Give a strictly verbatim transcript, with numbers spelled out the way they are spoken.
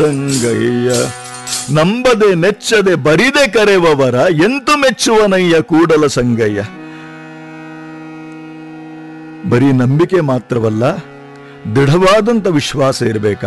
ಸಂಗಯ್ಯ ನಂಬದೆ ನೆಚ್ಚದೆ ಬರಿದೆ ಕರೆವವರ ಎಂತು ಮೆಚ್ಚುವನಯ್ಯ ಕೂಡಲ ಸಂಗಯ್ಯ. ಬರೀ ನಂಬಿಕೆ ಮಾತ್ರವಲ್ಲ, ದೃಢವಾದಂತ ವಿಶ್ವಾಸ ಇರಬೇಕಾ.